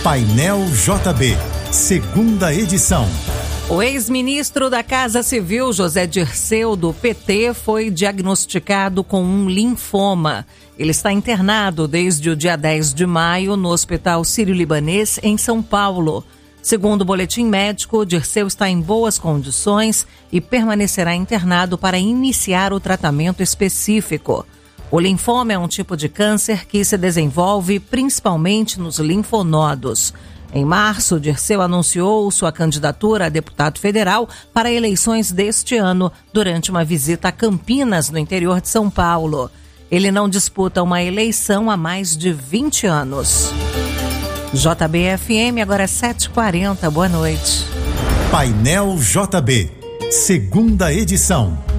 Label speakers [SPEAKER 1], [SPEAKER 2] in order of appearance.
[SPEAKER 1] Painel JB, segunda edição.
[SPEAKER 2] O ex-ministro da Casa Civil, José Dirceu, do PT, foi diagnosticado com um linfoma. Ele está internado desde o dia 10 de maio no Hospital Sírio-Libanês, em São Paulo. Segundo o boletim médico, Dirceu está em boas condições e permanecerá internado para iniciar o tratamento específico. O linfoma é um tipo de câncer que se desenvolve principalmente nos linfonodos. Em março, Dirceu anunciou sua candidatura a deputado federal para eleições deste ano, durante uma visita a Campinas, no interior de São Paulo. Ele não disputa uma eleição há mais de 20 anos. JB-FM, agora é 7h40, boa noite.
[SPEAKER 1] Painel JB, segunda edição.